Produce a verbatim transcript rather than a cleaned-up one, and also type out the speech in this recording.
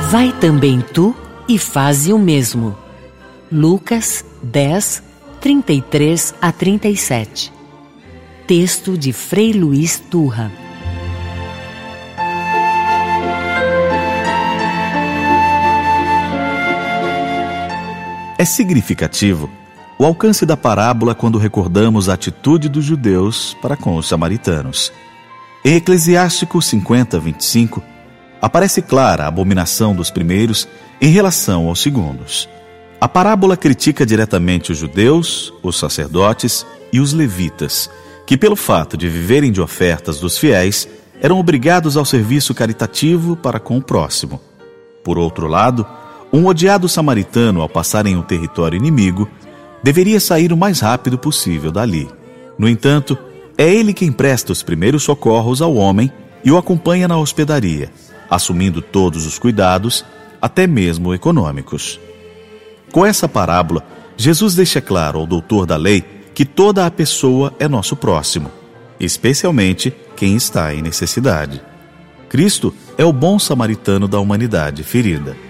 Vai também tu e faze o mesmo. Lucas dez, trinta e três a trinta e sete. Texto de Frei Luiz Turra. É significativo o alcance da parábola quando recordamos a atitude dos judeus para com os samaritanos. Em Eclesiástico cinquenta, vinte e cinco, aparece clara a abominação dos primeiros em relação aos segundos. A parábola critica diretamente os judeus, os sacerdotes e os levitas, que pelo fato de viverem de ofertas dos fiéis, eram obrigados ao serviço caritativo para com o próximo. Por outro lado, um odiado samaritano, ao passar em um território inimigo, deveria sair o mais rápido possível dali. No entanto, é ele quem presta os primeiros socorros ao homem e o acompanha na hospedaria, assumindo todos os cuidados, até mesmo econômicos. Com essa parábola, Jesus deixa claro ao doutor da lei que toda a pessoa é nosso próximo, especialmente quem está em necessidade. Cristo é o bom samaritano da humanidade ferida.